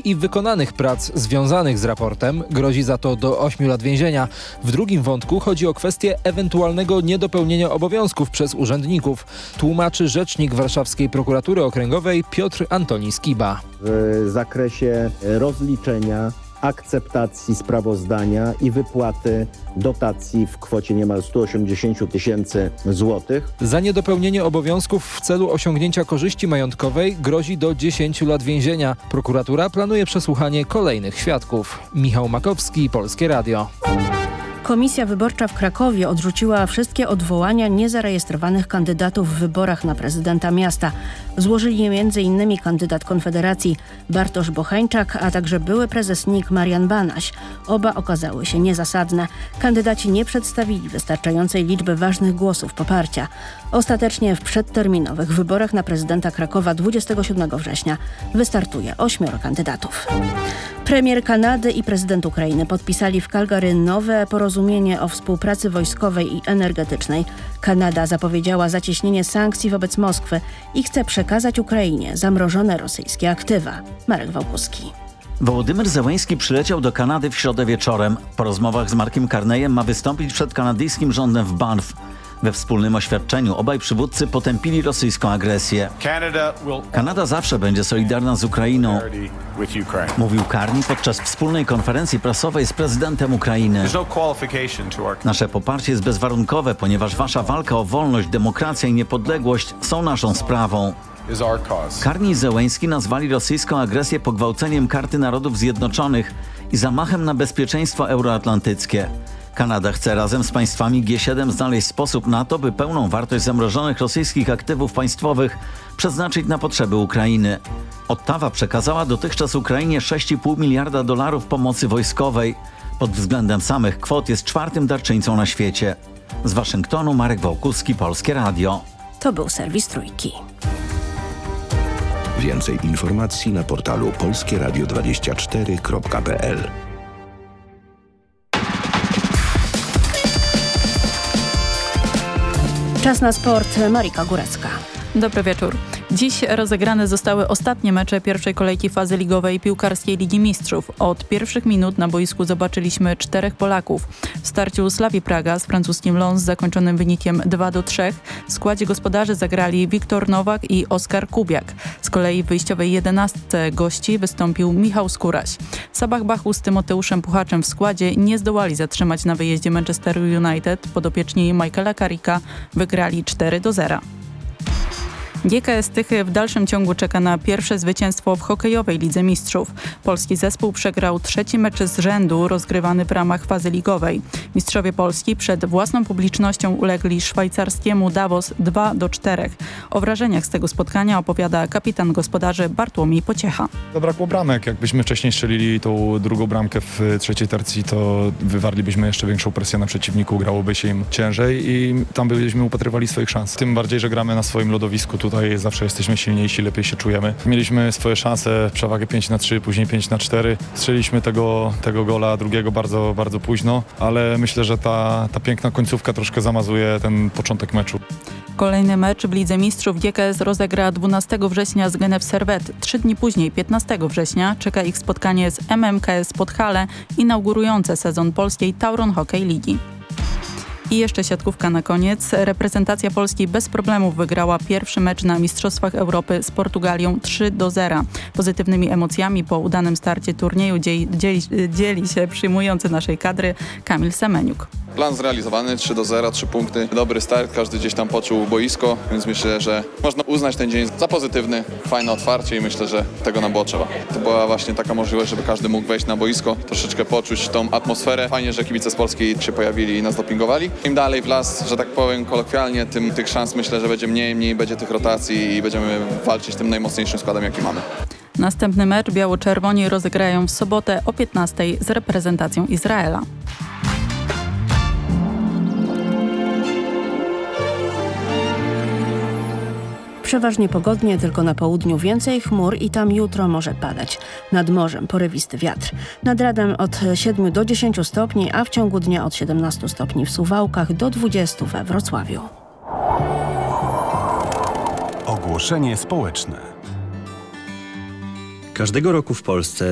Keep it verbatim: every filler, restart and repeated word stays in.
przeprowadzonych i wykonanych prac związanych z raportem. Grozi za to do ośmiu lat więzienia. W drugim wątku chodzi o kwestię ewentualnego niedopełnienia obowiązków przez urzędników, tłumaczy rzecznik Warszawskiej Prokuratury Okręgowej Piotr Antoni Skiba. W zakresie rozliczenia, akceptacji sprawozdania i wypłaty dotacji w kwocie niemal sto osiemdziesiąt tysięcy złotych. Za niedopełnienie obowiązków w celu osiągnięcia korzyści majątkowej grozi do dziesięciu lat więzienia. Prokuratura planuje przesłuchanie kolejnych świadków. Michał Makowski, Polskie Radio. Komisja Wyborcza w Krakowie odrzuciła wszystkie odwołania niezarejestrowanych kandydatów w wyborach na prezydenta miasta. Złożyli je między innymi kandydat Konfederacji Bartosz Bocheńczak, a także były prezes N I K Marian Banaś. Oba okazały się niezasadne. Kandydaci nie przedstawili wystarczającej liczby ważnych głosów poparcia. Ostatecznie w przedterminowych wyborach na prezydenta Krakowa dwudziestego siódmego września wystartuje ośmioro kandydatów. Premier Kanady i prezydent Ukrainy podpisali w Calgary nowe porozumienie o współpracy wojskowej i energetycznej. Kanada zapowiedziała zacieśnienie sankcji wobec Moskwy i chce przekazać Ukrainie zamrożone rosyjskie aktywa. Marek Wałkuski. Wołodymyr Zełenski przyleciał do Kanady w środę wieczorem. Po rozmowach z Markiem Carneyem ma wystąpić przed kanadyjskim rządem w Banff. We wspólnym oświadczeniu obaj przywódcy potępili rosyjską agresję. Kanada zawsze będzie solidarna z Ukrainą, mówił Carney podczas wspólnej konferencji prasowej z prezydentem Ukrainy. Nasze poparcie jest bezwarunkowe, ponieważ wasza walka o wolność, demokrację i niepodległość są naszą sprawą. Carney i Zełenski nazwali rosyjską agresję pogwałceniem Karty Narodów Zjednoczonych i zamachem na bezpieczeństwo euroatlantyckie. Kanada chce razem z państwami G siedem znaleźć sposób na to, by pełną wartość zamrożonych rosyjskich aktywów państwowych przeznaczyć na potrzeby Ukrainy. Ottawa przekazała dotychczas Ukrainie sześć i pół miliarda dolarów pomocy wojskowej. Pod względem samych kwot jest czwartym darczyńcą na świecie. Z Waszyngtonu Marek Wałkuski, Polskie Radio. To był serwis Trójki. Więcej informacji na portalu polskie radio dwadzieścia cztery kropka p l. Czas na sport. Marika Górecka. Dobry wieczór. Dziś rozegrane zostały ostatnie mecze pierwszej kolejki fazy ligowej piłkarskiej Ligi Mistrzów. Od pierwszych minut na boisku zobaczyliśmy czterech Polaków. W starciu Slavii Praga z francuskim Lens z zakończonym wynikiem dwa do trzech w składzie gospodarzy zagrali Wiktor Nowak i Oskar Kubiak. Z kolei w wyjściowej jedenastce gości wystąpił Michał Skóraś. Sabah Bachu z Tymoteuszem Puchaczem w składzie nie zdołali zatrzymać na wyjeździe Manchesteru United. Podopieczni Michaela Carricka wygrali cztery do zera. G K S Tychy w dalszym ciągu czeka na pierwsze zwycięstwo w hokejowej Lidze Mistrzów. Polski zespół przegrał trzeci mecz z rzędu rozgrywany w ramach fazy ligowej. Mistrzowie Polski przed własną publicznością ulegli szwajcarskiemu Davos dwa do czterech. O wrażeniach z tego spotkania opowiada kapitan gospodarzy Bartłomiej Pociecha. Zabrakło bramek. Jakbyśmy wcześniej strzelili tą drugą bramkę w trzeciej tercji, to wywarlibyśmy jeszcze większą presję na przeciwniku, grałoby się im ciężej i tam byśmy upatrywali swoich szans. Tym bardziej, że gramy na swoim lodowisku. Tutaj zawsze jesteśmy silniejsi, lepiej się czujemy. Mieliśmy swoje szanse, przewagę pięć na trzy, później pięć na cztery. Strzeliliśmy tego, tego gola drugiego bardzo, bardzo późno, ale myślę, że ta, ta piękna końcówka troszkę zamazuje ten początek meczu. Kolejny mecz w Lidze Mistrzów G K S rozegra dwunastego września z Genf Servette. Trzy dni później, piętnastego września, czeka ich spotkanie z M M K S Podhale, inaugurujące sezon polskiej Tauron Hockey Ligi. I jeszcze siatkówka na koniec. Reprezentacja Polski bez problemów wygrała pierwszy mecz na Mistrzostwach Europy z Portugalią trzy do zera. Pozytywnymi emocjami po udanym starcie turnieju dzieli, dzieli, dzieli się przyjmujący naszej kadry Kamil Semeniuk. Plan zrealizowany, trzy do zera, trzy punkty. Dobry start, każdy gdzieś tam poczuł boisko, więc myślę, że można uznać ten dzień za pozytywny, fajne otwarcie i myślę, że tego nam było trzeba. To była właśnie taka możliwość, żeby każdy mógł wejść na boisko, troszeczkę poczuć tą atmosferę. Fajnie, że kibice z Polski się pojawili i nas dopingowali. Im dalej w las, że tak powiem kolokwialnie, tym tych szans myślę, że będzie mniej, mniej będzie tych rotacji i będziemy walczyć tym najmocniejszym składem, jaki mamy. Następny mecz biało-czerwoni rozegrają w sobotę o piętnastej z reprezentacją Izraela. Przeważnie pogodnie, tylko na południu więcej chmur i tam jutro może padać. Nad morzem porywisty wiatr. Nad Radem od siedmiu do dziesięciu stopni, a w ciągu dnia od siedemnastu stopni w Suwałkach do dwudziestu we Wrocławiu. Ogłoszenie społeczne. Każdego roku w Polsce